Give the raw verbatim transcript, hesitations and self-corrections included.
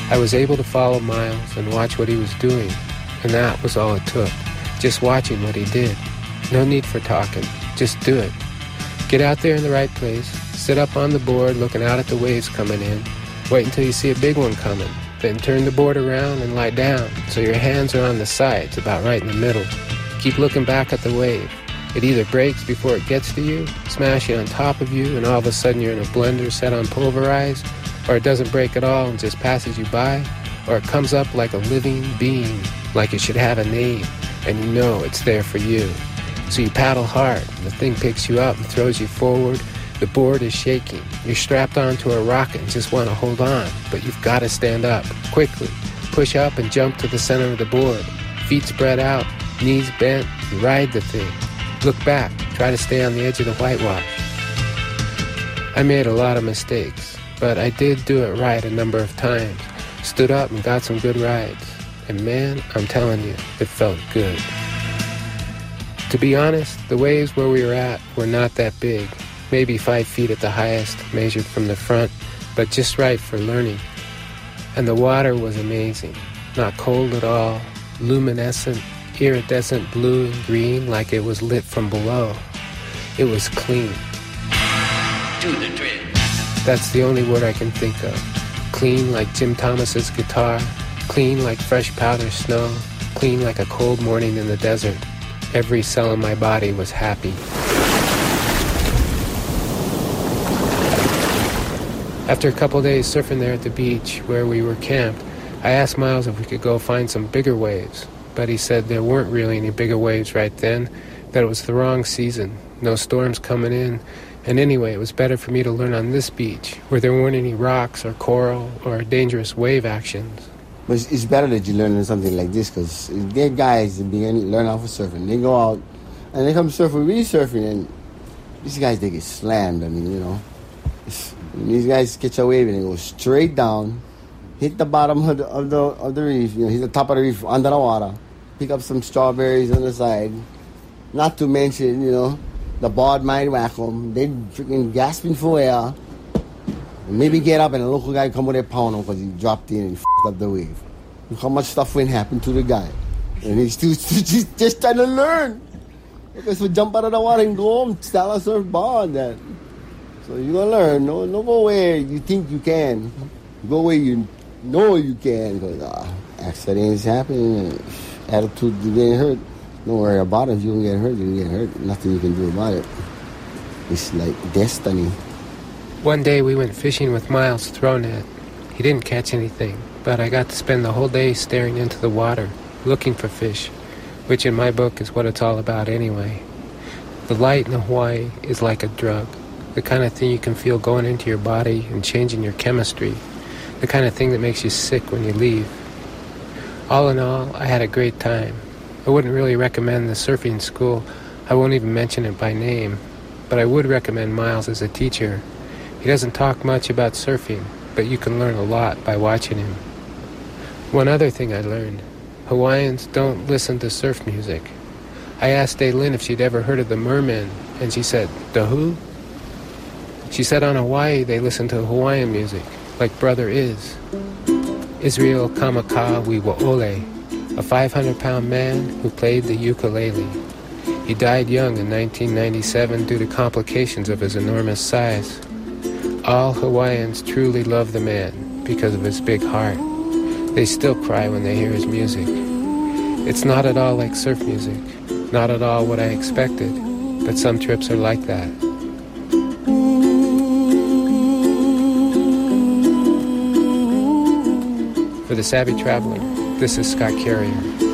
I was able to follow Miles and watch what he was doing, and that was all it took. Just watching what he did. No need for talking. Just do it. Get out there in the right place. Sit up on the board looking out at the waves coming in. Wait until you see a big one coming. Then turn the board around and lie down so your hands are on the sides, about right in the middle. Keep looking back at the wave. It either breaks before it gets to you, smashing on top of you, and all of a sudden you're in a blender set on pulverized, or it doesn't break at all and just passes you by, or it comes up like a living being, like it should have a name, and you know it's there for you. So you paddle hard, and the thing picks you up and throws you forward. The board is shaking. You're strapped onto a rocket and just want to hold on, but you've got to stand up, quickly. Push up and jump to the center of the board. Feet spread out, knees bent, you ride the thing. Look back, try to stay on the edge of the whitewash. I made a lot of mistakes, but I did do it right a number of times. Stood up and got some good rides. And man, I'm telling you, it felt good. To be honest, the waves where we were at were not that big. Maybe five feet at the highest, measured from the front, but just right for learning. And the water was amazing. Not cold at all, luminescent, iridescent blue and green like it was lit from below. It was clean. Do the trick. That's the only word I can think of. Clean like Jim Thomas's guitar, clean like fresh powder snow, clean like a cold morning in the desert. Every cell in my body was happy. After a couple days surfing there at the beach where we were camped, I asked Miles if we could go find some bigger waves, but he said there weren't really any bigger waves right then, that it was the wrong season, no storms coming in, and anyway, it was better for me to learn on this beach, where there weren't any rocks or coral or dangerous wave actions. But it's, it's better that you learn something like this, because they're guys that begin learn off of surfing. They go out, and they come surfing, really surfing, and these guys, they get slammed, I mean, you know. It's, these guys catch a wave and they go straight down, hit the bottom of the, of the of the reef, you know, hit the top of the reef under the water, pick up some strawberries on the side. Not to mention, you know, the board might whack them. They freaking gasping for air. And maybe get up and a local guy come with a pound on because he dropped in and f***ed up the wave. Look how much stuff went happen to the guy. And he's still just, just trying to learn. Because we jump out of the water and go home, style a surfboard then. So you're going to learn. No, no go where you think you can. Go where you know you can. Because uh, accidents happen. Attitude, you get hurt. Don't worry about it. If you don't get hurt, you don't get hurt. Nothing you can do about it. It's like destiny. One day we went fishing with Miles' throw net. He didn't catch anything, but I got to spend the whole day staring into the water, looking for fish, which in my book is what it's all about anyway. The light in Hawaii is like a drug. The kind of thing you can feel going into your body and changing your chemistry. The kind of thing that makes you sick when you leave. All in all, I had a great time. I wouldn't really recommend the surfing school. I won't even mention it by name. But I would recommend Miles as a teacher. He doesn't talk much about surfing, but you can learn a lot by watching him. One other thing I learned. Hawaiians don't listen to surf music. I asked Daylin if she'd ever heard of the Mermen, and she said, the who? She said on Hawaii they listen to Hawaiian music, like Brother Is. Israel Kamakawiwo'ole, a five hundred pound man who played the ukulele. He died young in nineteen ninety-seven due to complications of his enormous size. All Hawaiians truly love the man because of his big heart. They still cry when they hear his music. It's not at all like surf music, not at all what I expected, but some trips are like that. For The Savvy Traveler, this is Scott Carrier.